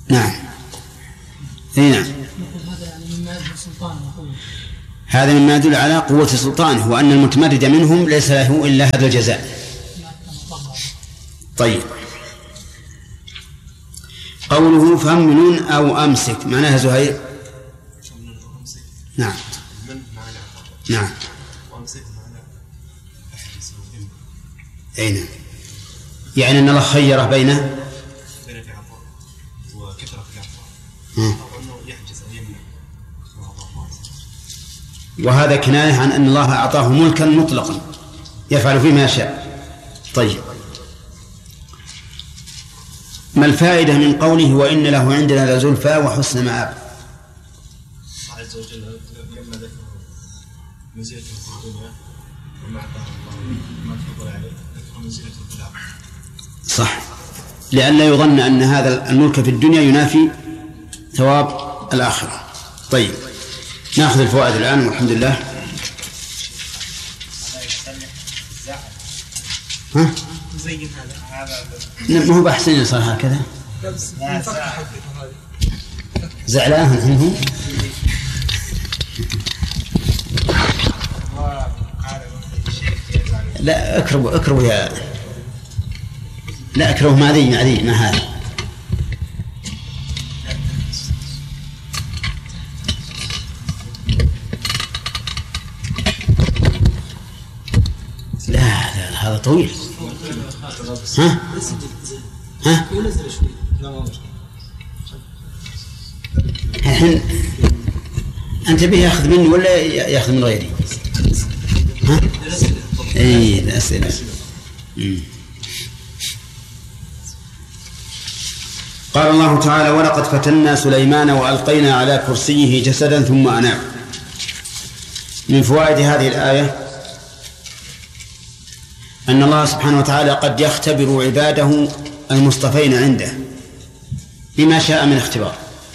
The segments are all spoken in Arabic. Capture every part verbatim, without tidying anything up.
نعم. اي نعم. هذا مما يدل على قوة سلطانه وأن المتمرد منهم ليس له إلا هذا الجزاء. طيب، قوله فمن أو أمسك معناها زهير. نعم نعم. أين يعني أن الله خيره بينه بين في عطاء وكثرة في عطاء أو أنه يحجز أو يمنع. وهذا كناية عن أن الله أعطاه ملكا مطلقا يفعل فيه ما يشاء. طيب، ما الفائدة من قوله وإن له عندنا لزلفى وحسن مآب؟ الله عز وجل لما ذكر منزلته في الدنيا وما أعطاه الله ما تفضل عليه ذكر منزلته في الآخرة. صح، لئلا يظن أن هذا الملك في الدنيا ينافي ثواب الآخرة. طيب، نأخذ الفوائد الآن والحمد لله. ها؟ زين هذا ما هو بأحسن يصير هكذا زعلان عنه. لا اكرهوا اكرهوا يا لا اكرهوا ما ذي ما ذي ما هذا. لا لا هذا طويل. ها ها الحين أنت به يأخذ مني ولا يأخذ من غيري؟ ها؟ إيه الأسئلة. قال الله تعالى ولقد فتنا سليمان وألقينا على كرسيه جسدا ثم أناب. من فوائد هذه الآية أن الله سبحانه وتعالى قد يختبر عباده المصطفين عنده بما شاء من اختبار،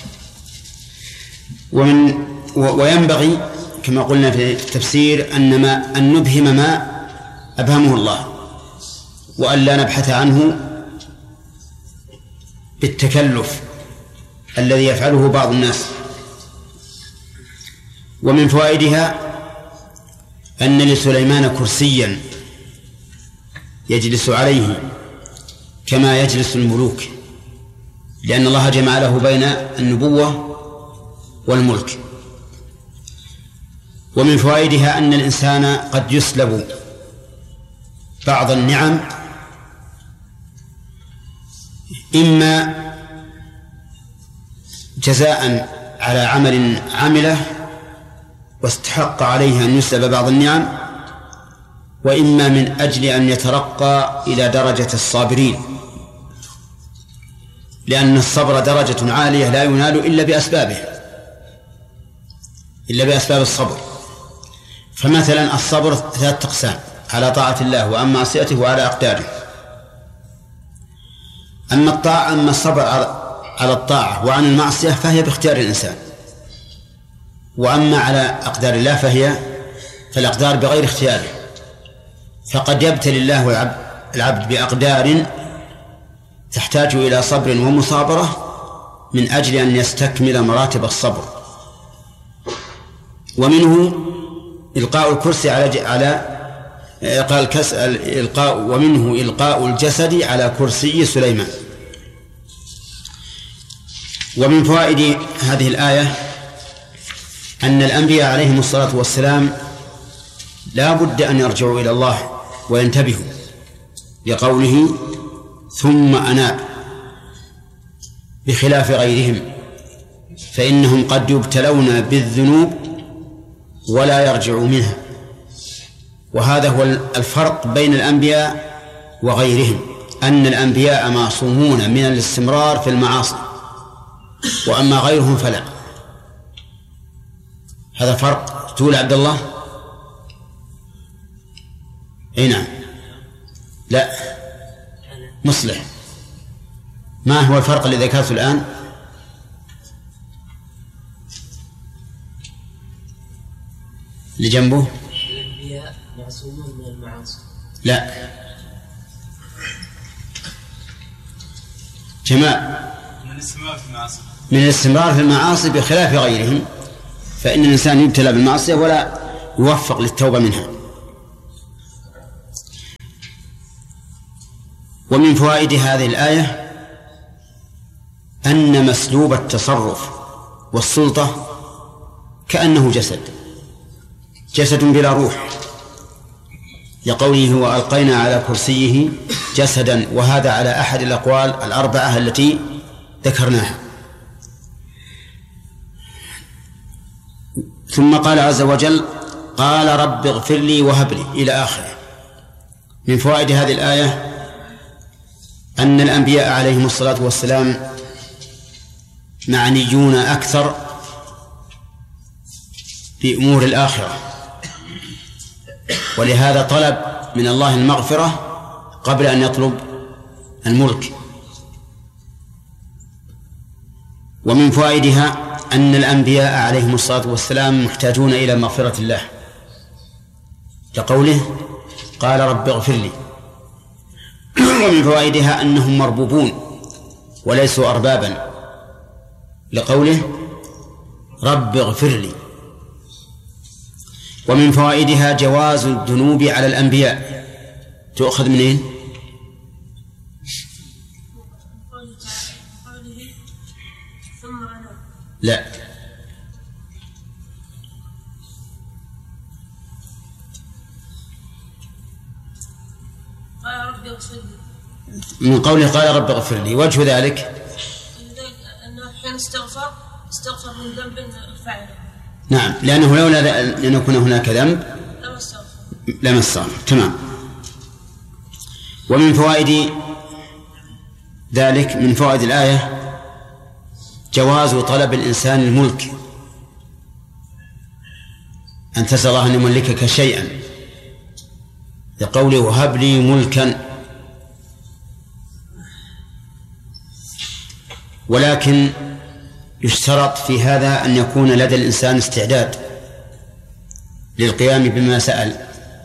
ومن وينبغي كما قلنا في التفسير أن ما أن نبهم ما أبهمه الله وأن لا نبحث عنه بالتكلف الذي يفعله بعض الناس. ومن فوائدها أن لسليمان كرسيا يجلس عليه كما يجلس الملوك، لأن الله جمع له بين النبوة والملك. ومن فوائدها أن الإنسان قد يسلب بعض النعم إما جزاء على عمل عمله واستحق عليه أن يسلب بعض النعم، وإما من أجل أن يترقى إلى درجة الصابرين، لأن الصبر درجة عالية لا ينال إلا بأسبابه إلا بأسباب الصبر. فمثلا الصبر ثلاثة أقسام: على طاعة الله وعن معصيته وعلى أقداره. أما الطاعة أما الصبر على الطاعة وعن المعصية فهي باختيار الإنسان، وأما على أقدار الله فهي فالأقدار بغير اختياره. فقد يبتلي الله العبد بأقدار تحتاج إلى صبر ومصابرة من أجل أن يستكمل مراتب الصبر. ومنه إلقاء الكرسي على على إلقاء الكس إلقاء ومنه إلقاء الجسد على كرسي سليمان. ومن فوائد هذه الآية أن الأنبياء عليهم الصلاة والسلام لا بد أن يرجعوا إلى الله وينتبهوا لقوله ثم أناب، بخلاف غيرهم فإنهم قد يبتلون بالذنوب ولا يرجعوا منها. وهذا هو الفرق بين الأنبياء وغيرهم، أن الأنبياء معصومون من الاستمرار في المعاصي، وأما غيرهم فلا. هذا فرق. تقول عبد الله؟ اي نعم. لا مصلح، ما هو الفرق الذي ذكرته الآن؟ اللي جنبه الأنبياء معصومون من المعاصي. لا جماعة الاستمرار في المعاصي من الاستمرار في المعاصي بخلاف غيرهم، فإن الإنسان يبتلى بالمعصية ولا يوفق للتوبة منها. ومن فوائد هذه الآية أن مسلوب التصرف والسلطة كأنه جسد جسد بلا روح، لقوله وألقينا على كرسيه جسدا، وهذا على أحد الأقوال الأربعة التي ذكرناها. ثم قال عز وجل قال رب اغفر لي وهب لي إلى آخره. من فوائد هذه الآية أن الأنبياء عليهم الصلاة والسلام معنيون أكثر بأمور الآخرة، ولهذا طلب من الله المغفرة قبل أن يطلب الملك. ومن فوائدها أن الأنبياء عليهم الصلاة والسلام محتاجون إلى مغفرة الله، كقوله قال رب اغفر لي. ومن فوائدها أنهم مربوبون وليسوا أربابا، لقوله رب اغفر لي. ومن فوائدها جواز الذنوب على الأنبياء. تؤخذ منين؟ لا، من قوله قال رب اغفر لي. وجه ذلك أنه حين استغفر استغفر من ذنب فعله. نعم، لأنه لولا أن يكون هناك ذنب لما استغفر. تمام. ومن فوائد ذلك من فوائد الآية جواز طلب الإنسان الملك، أن تسأل الله أن يملكك شيئا، لقوله وهب لي ملكا. ولكن يشترط في هذا أن يكون لدى الإنسان استعداد للقيام بما سأل.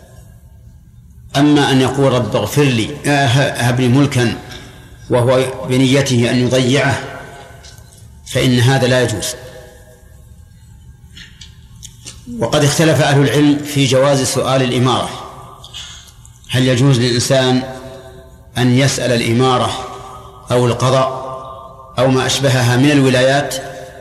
أما أن يقول رب اغفر لي هب لي ملكا وهو بنيته أن يضيعه فإن هذا لا يجوز. وقد اختلف أهل العلم في جواز سؤال الإمارة، هل يجوز للإنسان أن يسأل الإمارة أو القضاء أو ما أشبهها من الولايات؟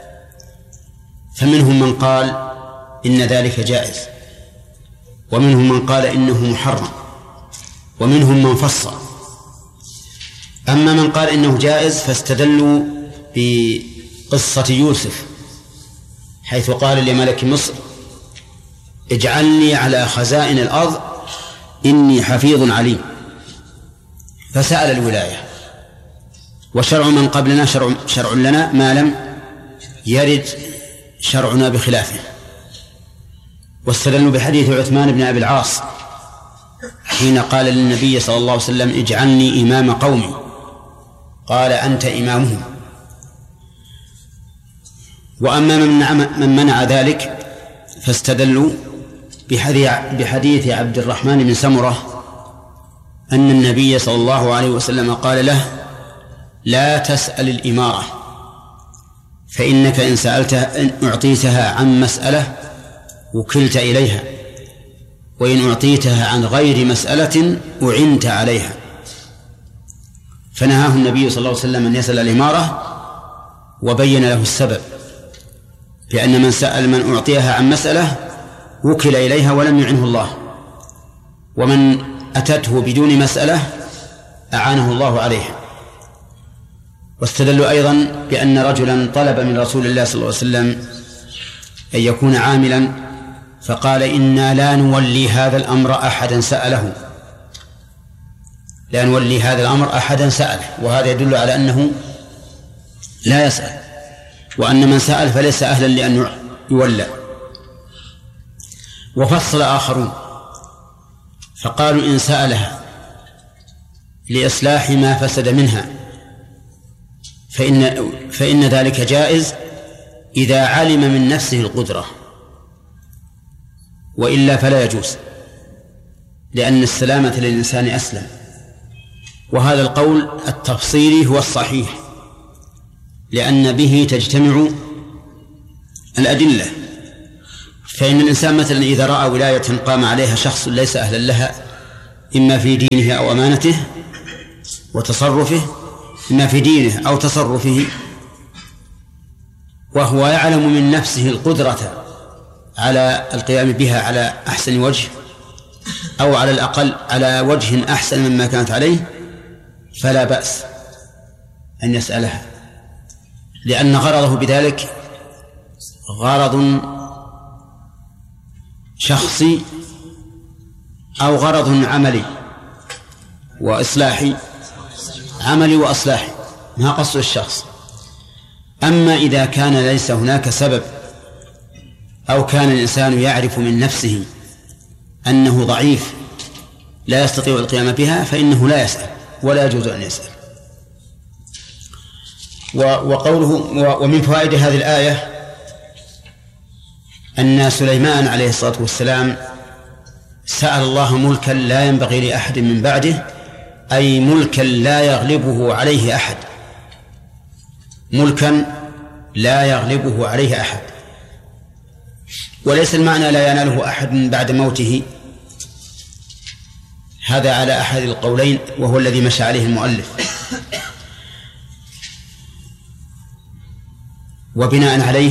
فمنهم من قال إن ذلك جائز، ومنهم من قال إنه محرم، ومنهم من فصل. أما من قال إنه جائز فاستدلوا بقصة يوسف حيث قال لملك مصر اجعلني على خزائن الأرض إني حفيظ عليم، فسأل الولاية. وشرع من قبلنا شرع, شرع لنا ما لم يرد شرعنا بخلافه. واستدلوا بحديث عثمان بن أبي العاص حين قال للنبي صلى الله عليه وسلم اجعلني إمام قومي، قال أنت إمامهم. وأما من منع ذلك فاستدلوا بحديث عبد الرحمن بن سمرة أن النبي صلى الله عليه وسلم قال له لا تسأل الإمارة، فإنك إن سألتها إن أعطيتها عن مسألة وكلت إليها، وإن أعطيتها عن غير مسألة أعنت عليها. فنهاه النبي صلى الله عليه وسلم أن يسأل الإمارة، وبين له السبب، لأن من سأل من أعطيها عن مسألة وكل إليها ولم يعنه الله، ومن أتته بدون مسألة أعانه الله عليها. واستدلوا أيضا بأن رجلا طلب من رسول الله صلى الله عليه وسلم أن يكون عاملا، فقال إنا لا نولي هذا الأمر أحدا سأله، لا نولي هذا الأمر أحدا سأله، وهذا يدل على أنه لا يسأل، وأن من سأل فليس أهلا لأن يولى. وفصل آخرون فقالوا إن سألها لإصلاح ما فسد منها فإن, فإن ذلك جائز إذا علم من نفسه القدرة، وإلا فلا يجوز، لأن السلامة للإنسان أسلم. وهذا القول التفصيلي هو الصحيح، لأن به تجتمع الأدلة. فإن الإنسان مثلا إذا رأى ولاية قام عليها شخص ليس أهلا لها إما في دينه أو أمانته وتصرفه، إما في دينه أو تصرفه، وهو يعلم من نفسه القدرة على القيام بها على أحسن وجه أو على الأقل على وجه أحسن مما كانت عليه، فلا بأس أن يسألها، لأن غرضه بذلك غرض شخصي أو غرض عملي وإصلاحي، عملي وإصلاحي، ما قصد الشخص. أما إذا كان ليس هناك سبب أو كان الإنسان يعرف من نفسه أنه ضعيف لا يستطيع القيام بها فإنه لا يسأل ولا يجوز أن يسأل. وقوله ومن فوائد هذه الآية أن سليمان عليه الصلاة والسلام سأل الله ملكا لا ينبغي لأحد من بعده، أي ملكا لا يغلبه عليه أحد، ملكا لا يغلبه عليه أحد. وليس المعنى لا يناله أحد من بعد موته، هذا على أحد القولين وهو الذي مشى عليه المؤلف. وبناء عليه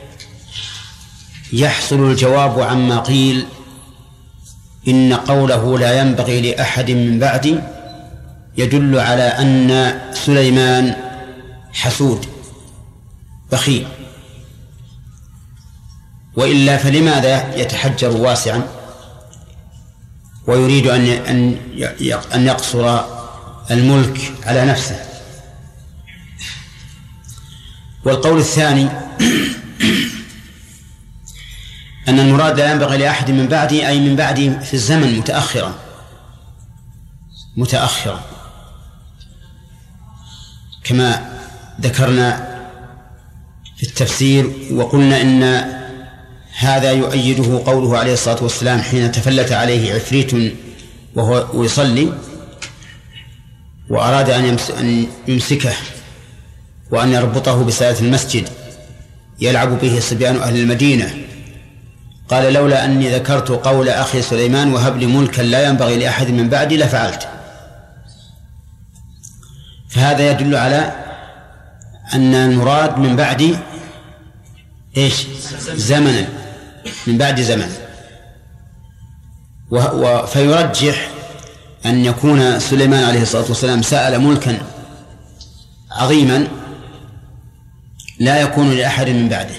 يحصل الجواب عما قيل إن قوله لا ينبغي لأحد من بعدي يدل على أن سليمان حسود بخيل، وإلا فلماذا يتحجر واسعا ويريد أن أن يقصر الملك على نفسه؟ والقول الثاني أن المراد لا ينبغي لأحد من بعدي أي من بعدي في الزمن متأخرا متأخرا كما ذكرنا في التفسير. وقلنا إن هذا يؤيده قوله عليه الصلاة والسلام حين تفلت عليه عفريت وهو يصلي وأراد أن يمسكه وأن يربطه بساعة المسجد يلعب به صبيان أهل المدينة، قال لولا أني ذكرت قول أخي سليمان وهب لي ملكا لا ينبغي لأحد من بعدي لفعلت. فهذا يدل على أن المراد من بعد إيش؟ زمنا، من بعد زمن. فيرجح أن يكون سليمان عليه الصلاة والسلام سأل ملكا عظيما لا يكون لأحد من بعده.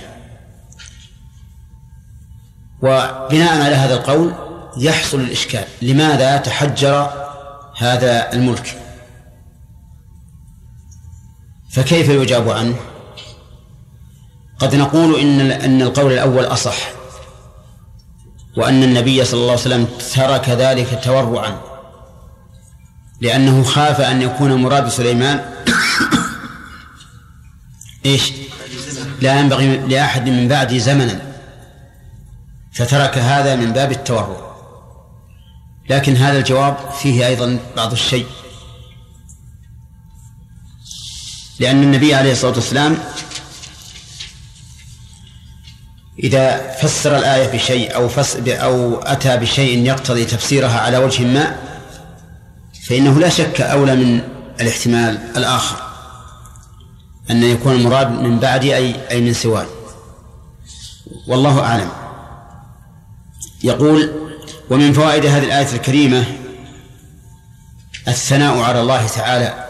وبناء على هذا القول يحصل الإشكال، لماذا تحجر هذا الملك؟ فكيف يجاب عنه؟ قد نقول إن أن القول الأول أصح، وأن النبي صلى الله عليه وسلم ترك ذلك تورعا لأنه خاف أن يكون مراد سليمان إيش؟ لا ينبغي لأحد من بعد زمنا، فترك هذا من باب التورع. لكن هذا الجواب فيه أيضا بعض الشيء، لأن النبي عليه الصلاة والسلام إذا فسر الآية بشيء أو, أو أتى بشيء يقتضي تفسيرها على وجه ما فإنه لا شك أولى من الاحتمال الآخر أن يكون المراد من بعد أي, أي من سواه، والله أعلم. يقول ومن فوائد هذه الآية الكريمة الثناء على الله تعالى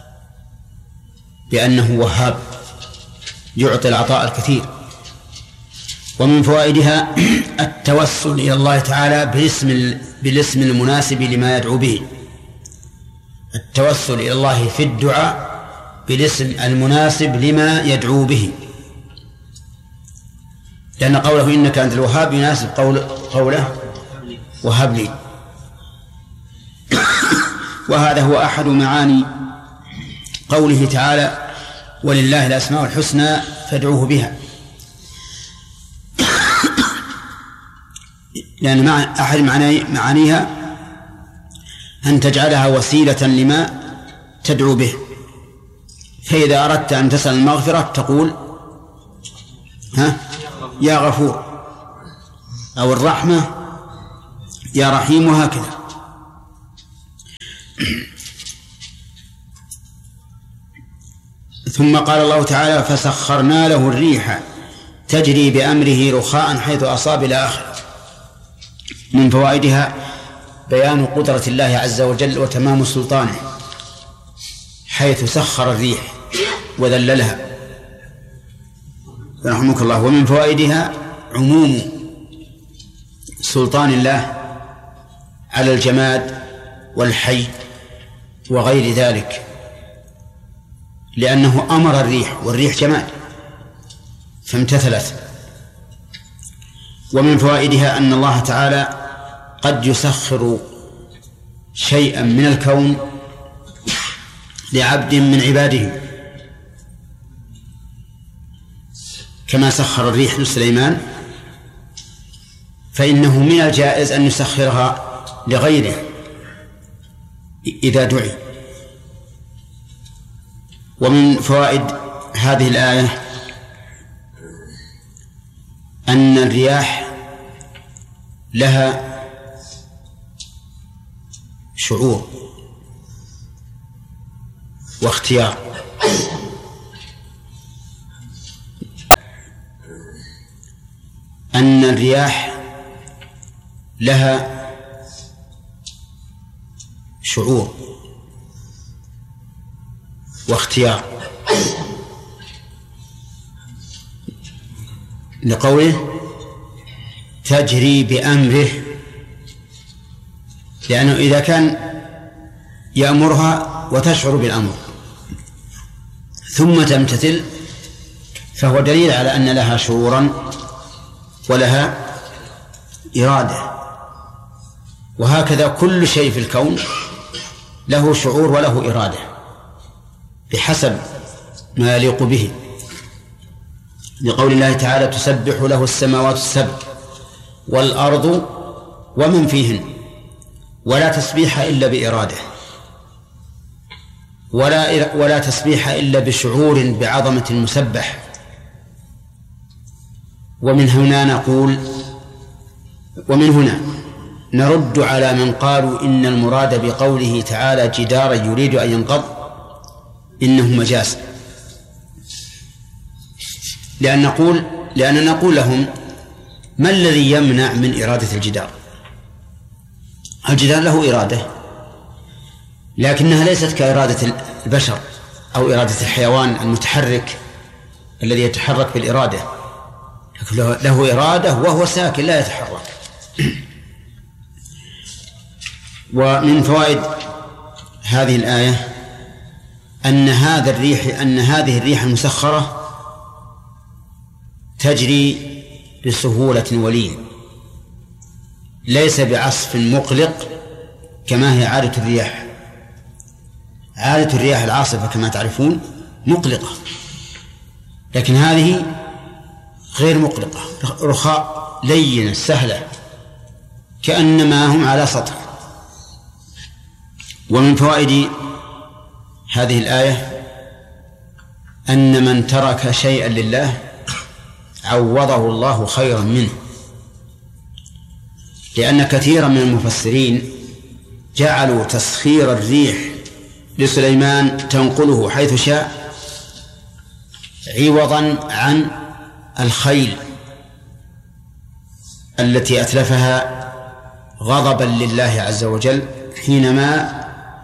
بأنه وهاب يعطي العطاء الكثير. ومن فوائدها التوسل إلى الله تعالى باسم بالاسم المناسب لما يدعو به، التوسل إلى الله في الدعاء بالاسم المناسب لما يدعو به، لأن قوله إنك أنت الوهاب يناسب قول قوله وهب لي. وهذا هو أحد معاني قوله تعالى ولله الأسماء الحسنى فادعوه بها، لأن مع أحد معانيها أن تجعلها وسيلة لما تدعو به، فإذا أردت أن تسأل المغفرة تقول ها يا غفور، أو الرحمة يا رحيم، وهكذا. ثم قال الله تعالى فسخرنا له الريح تجري بأمره رخاء حيث أصاب إلى آخره. من فوائدها بيان قدرة الله عز وجل وتمام سلطانه، حيث سخر الريح وذللها رحمك الله. ومن فوائدها عموم سلطان الله على الجماد والحي وغير ذلك، لأنه أمر الريح، والريح جماد فامتثلت. ومن فوائدها أن الله تعالى قد يسخر شيئا من الكون لعبد من عباده، كما سخر الريح لسليمان، فإنه من الجائز أن يسخرها لغيره إذا دعي. ومن فوائد هذه الآية أن الرياح لها شعور واختيار، أن الرياح لها شعور واختيار، لقوله تجري بأمره، لأنه إذا كان يأمرها وتشعر بالأمر ثم تمتثل فهو دليل على أن لها شعورا ولها إرادة. وهكذا كل شيء في الكون له شعور وله إرادة بحسب ما يليق به، لقول الله تعالى تسبح له السماوات السبع والأرض ومن فيهن، ولا تسبيح إلا بإرادة، ولا ولا تسبيح إلا بشعور بعظمة المسبح. ومن هنا نقول ومن هنا نرد على من قالوا إن المراد بقوله تعالى جدارا يريد أن ينقض إنه مجاز، لأن نقول لأن نقول لهم ما الذي يمنع من إرادة الجدار؟ الجدار له إرادة، لكنها ليست كإرادة البشر أو إرادة الحيوان المتحرك الذي يتحرك بالإرادة، له إرادة وهو ساكن لا يتحرك. ومن فوائد هذه الآية أن هذا الريح أن هذه الريح المسخرة تجري بسهولة ولين، ليس بعصف مقلق كما هي عادة الرياح. عادة الرياح العاصفة كما تعرفون مقلقة، لكن هذه غير مقلقة، رخاء لينة سهلة كأنما هم على سطح. ومن فوائد هذه الآية أن من ترك شيئا لله عوضه الله خيرا منه، لأن كثيرا من المفسرين جعلوا تسخير الريح لسليمان تنقله حيث شاء عوضا عن الخيل التي أتلفها غضبا لله عز وجل حينما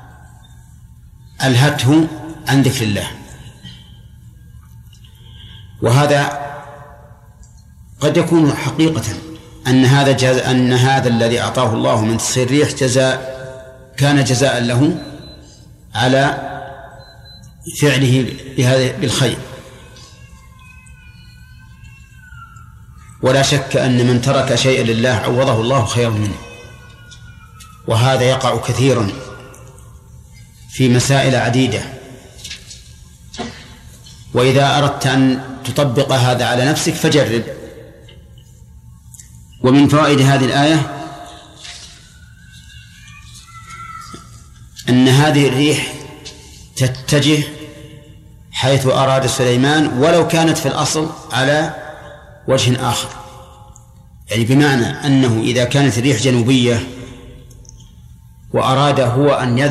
ألهته عن ذكر الله. وهذا قد يكون حقيقة أن هذا جز... أن هذا الذي أعطاه الله من تسخير الريح جزاء كان جزاء له على فعله بهذا بالخير. ولا شك أن من ترك شيئا لله عوضه الله خيرا منه، وهذا يقع كثيرا في مسائل عديدة. وإذا أردت أن تطبق هذا على نفسك فجرب. ومن فوائد هذه الآية أن هذه الريح تتجه حيث أراد سليمان ولو كانت في الأصل على وجه آخر، يعني بمعنى أنه إذا كانت الريح جنوبية وأراد هو أن